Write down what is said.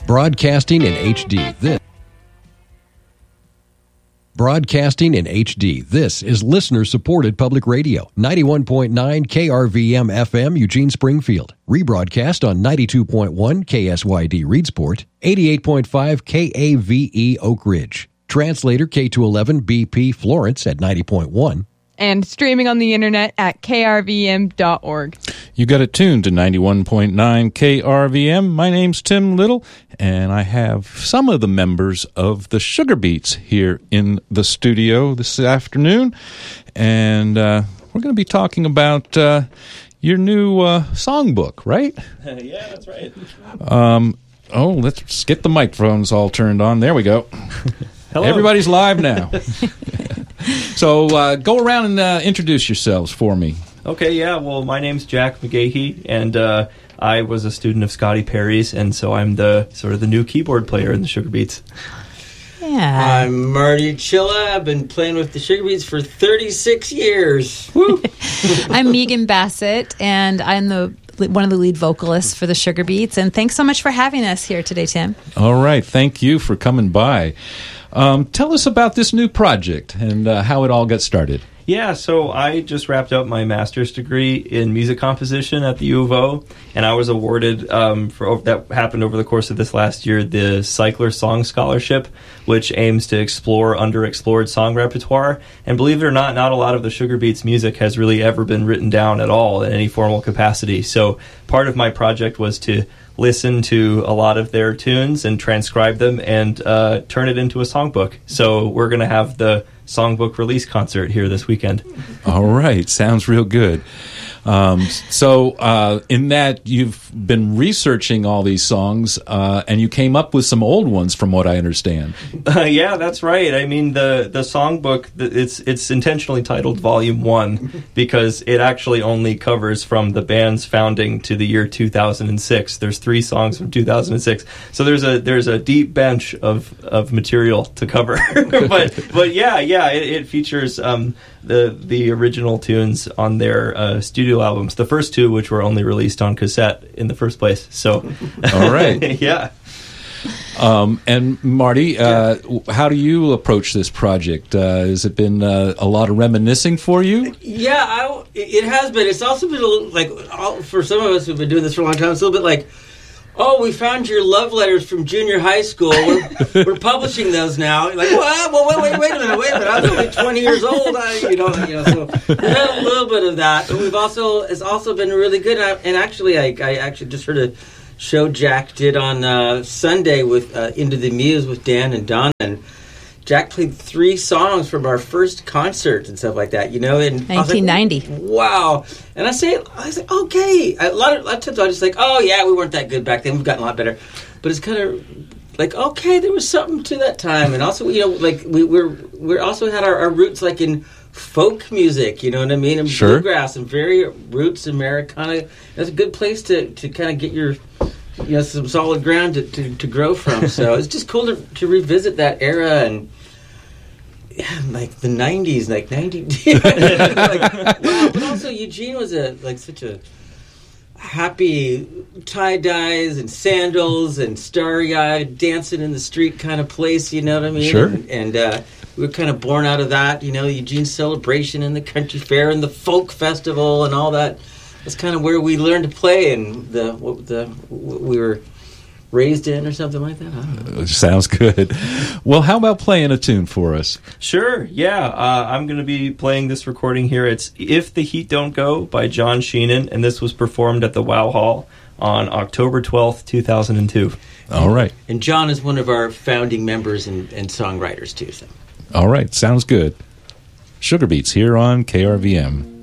Broadcasting in HD. Broadcasting in HD. This is listener-supported public radio. 91.9 KRVM FM, Eugene, Springfield. Rebroadcast on 92.1 KSYD, Reedsport. 88.5 KAVE, Oak Ridge. Translator K211 BP, Florence at 90.1. And streaming on the internet at krvm.org. You got it tuned to 91.9 KRVM. My name's Tim Little, and I have some of the members of the Sugar Beets here in the studio this afternoon. And we're going to be talking about your new songbook, right? Yeah, that's right. Let's get the microphones all turned on. There we go. Hello. Everybody's live now. So go around and introduce yourselves for me. Okay, yeah, well, my name's Jack McGahee, and I was a student of Scotty Perry's, and so I'm the sort of the new keyboard player in the Sugar Beets. Yeah. I'm Marty Chilla. I've been playing with the Sugar Beets for 36 years. Woo! I'm Megan Bassett, and I'm one of the lead vocalists for the Sugar Beets. And thanks so much for having us here today, Tim. All right. Thank you for coming by. Tell us about this new project and how it all got started. Yeah, so I just wrapped up my master's degree in music composition at the U of O, and I was awarded, that happened over the course of this last year, the Cycler Song Scholarship, which aims to explore underexplored song repertoire. And believe it or not a lot of the Sugar Beets music has really ever been written down at all in any formal capacity. So part of my project was to listen to a lot of their tunes and transcribe them and turn it into a songbook. So we're going to have the songbook release concert here this weekend. All right. Sounds real good. So in that, you've been researching all these songs, and you came up with some old ones, from what I understand. Yeah, that's right. I mean, the songbook, it's intentionally titled Volume 1 because it actually only covers from the band's founding to the year 2006. There's 3 songs from 2006. So there's a deep bench of material to cover. but yeah, it features the original tunes on their studio albums, the first 2 which were only released on cassette in the first place. So, all right, yeah. And Marty, how do you approach this project? Has it been a lot of reminiscing for you? Yeah, it has been. It's also been a little, for some of us who've been doing this for a long time, it's a little bit like, oh, we found your love letters from junior high school. We're publishing those now. Like, well, wait a minute. I was only 20 years old. So we had a little bit of that. But it's also been really good. And actually, I actually just heard a show Jack did on Sunday with Into the Muse with Dan and Donna. And Jack played 3 songs from our first concert and stuff like that, in 1990. Like, wow. And I say, okay. A lot of times I just like, oh yeah, we weren't that good back then. We've gotten a lot better. But it's kind of like, okay, there was something to that time. And also, we also had our roots like in folk music, you know what I mean? And sure. Bluegrass and very roots Americana. That's a good place to kind of get your some solid ground to grow from. So it's just cool to revisit that era and like the 90s, like 90. Wow. But also Eugene was such a happy tie-dyes and sandals and starry-eyed dancing in the street kind of place, you know what I mean? Sure. And we were kind of born out of that, Eugene's celebration and the country fair and the folk festival and all that. That's kind of where we learned to play and what we were raised in or something like that. I don't know. Sounds good. Well, how about playing a tune for us? Sure, yeah. I'm going to be playing this recording here. It's If the Heat Don't Go by John Sheehan, and this was performed at the Wow Hall on October 12th, 2002. All right. And John is one of our founding members and songwriters, too. So. All right, sounds good. Sugar Beets here on KRVM.